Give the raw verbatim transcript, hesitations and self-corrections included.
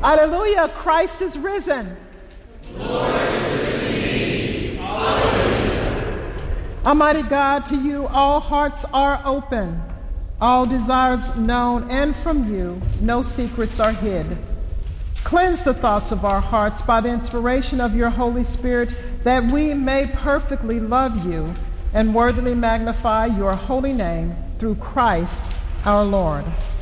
Hallelujah, Christ is risen. Lord is risen indeed. Hallelujah. Almighty God, to you all hearts are open, all desires known, and from you no secrets are hid. Cleanse the thoughts of our hearts by the inspiration of your Holy Spirit, that we may perfectly love you and worthily magnify your holy name through Christ our Lord.